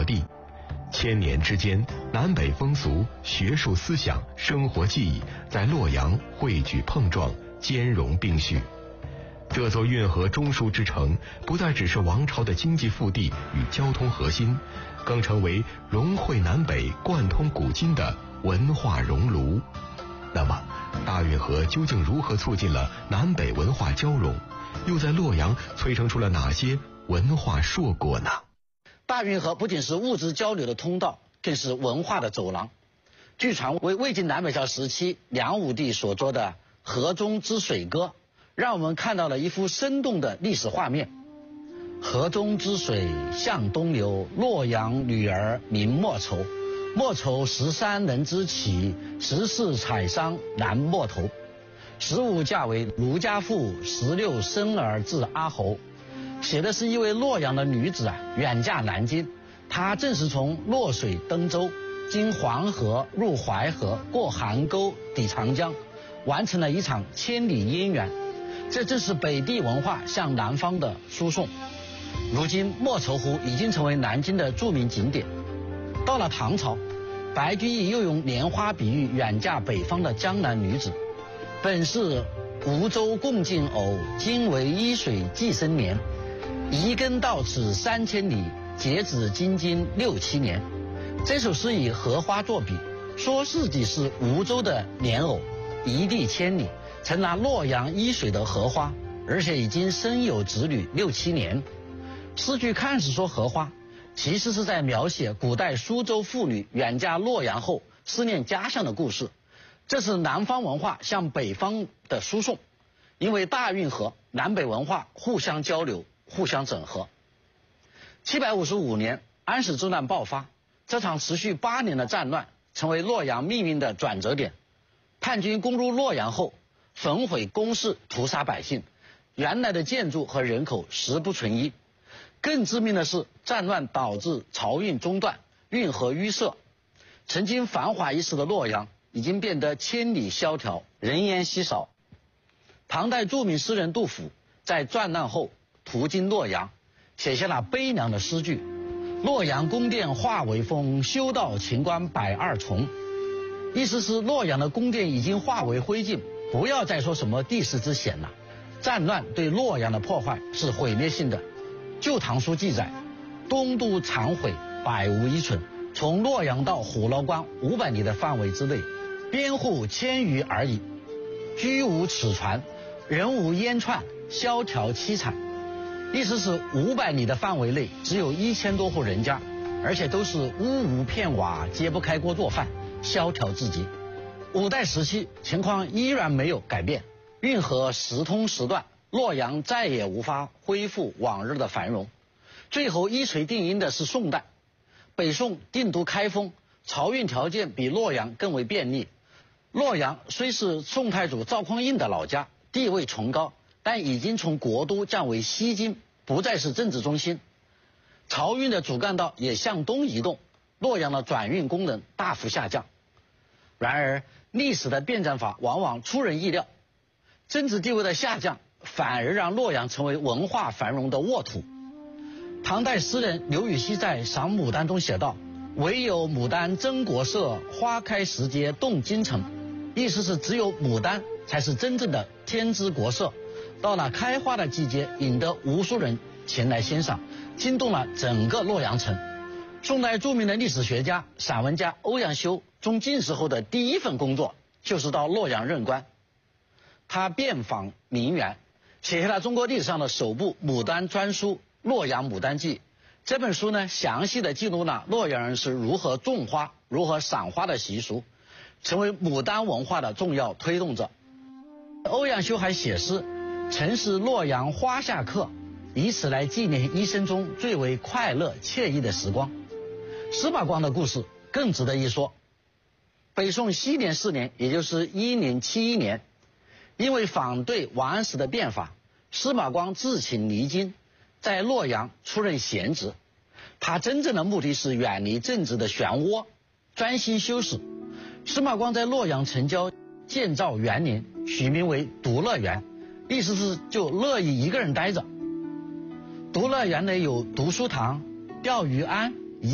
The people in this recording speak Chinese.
地。千年之间，南北风俗、学术思想、生活技艺在洛阳汇聚碰撞，兼容并蓄。这座运河中枢之城，不再只是王朝的经济腹地与交通核心，更成为融汇南北、贯通古今的文化熔炉。那么，大运河究竟如何促进了南北文化交融？又在洛阳催生出了哪些文化硕果呢？ 大运河不仅是物质交流的通道，更是文化的走廊。据传为魏晋南北朝时期梁武帝所作的《河中之水歌》，让我们看到了一幅生动的历史画面。河中之水向东流，洛阳女儿名莫愁。莫愁13人之起，14采桑南陌头。15嫁为卢家妇，16生儿至阿侯。写的是一位洛阳的女子远嫁南京，她正是从洛水登舟，经黄河入淮河，过邗沟抵长江，完成了一场千里姻缘。这正是北地文化向南方的输送。如今莫愁湖已经成为南京的著名景点。到了唐朝，白居易又用莲花比喻远嫁北方的江南女子。本是吴州共进偶，今为伊水寄生年。移根到此3000里，截止今6、7年。这首诗以荷花作比，说自己是吴州的莲藕，一地千里，曾拿洛阳伊水的荷花，而且已经生有子女6、7年。诗句看似说荷花，其实是在描写古代苏州妇女远嫁洛阳后思念家乡的故事。这是南方文化向北方的输送，因为大运河，南北文化互相交流，互相整合。755年，安史之乱爆发，这场持续8年的战乱成为洛阳命运的转折点。叛军攻入洛阳后，焚毁宫室，屠杀百姓，原来的建筑和人口实不存一。更致命的是，战乱导致漕运中断，运河淤塞，曾经繁华一时的洛阳已经变得千里萧条，人烟稀少。唐代著名诗人杜甫在战乱后途经洛阳，写下了悲凉的诗句：洛阳宫殿化为风，修道秦关120重。意思是洛阳的宫殿已经化为灰烬，不要再说什么地势之险了。战乱对洛阳的破坏是毁灭性的。旧唐书记载，东都残毁，百无一存。从洛阳到虎牢关500里的范围之内，边户1000余而已，居无此船，人无烟串，萧条凄惨。意思是500里的范围内只有1000多户人家，而且都是屋无片瓦，揭不开锅做饭，萧条至极。五代时期情况依然没有改变，运河时通时断，洛阳再也无法恢复往日的繁荣。最后一锤定音的是宋代。北宋定都开封，漕运条件比洛阳更为便利。洛阳虽是宋太祖赵匡胤的老家，地位崇高，但已经从国都降为西京，不再是政治中心。漕运的主干道也向东移动，洛阳的转运功能大幅下降。然而，历史的辩证法往往出人意料，政治地位的下降反而让洛阳成为文化繁荣的沃土。唐代诗人刘禹锡在《赏牡丹》中写道：唯有牡丹真国色，花开时节动京城。意思是只有牡丹才是真正的天之国色，到了开花的季节，引得无数人前来欣赏，惊动了整个洛阳城。宋代著名的历史学家、散文家欧阳修中进士后的第一份工作就是到洛阳任官。他遍访名园，写下了中国历史上的首部牡丹专书《洛阳牡丹记》。这本书呢，详细的记录了洛阳人是如何种花、如何赏花的习俗，成为牡丹文化的重要推动者。欧阳修还写诗：曾是洛阳花下客，以此来纪念一生中最为快乐惬意的时光。司马光的故事更值得一说。北宋熙年4年，也就是1071年，因为反对王安石的变法，司马光自请离京，在洛阳出任闲职。他真正的目的是远离政治的漩涡，专心修史。司马光在洛阳城郊建造园林，取名为独乐园，意思是就乐意一个人待着。独乐园内有读书堂、钓鱼庵、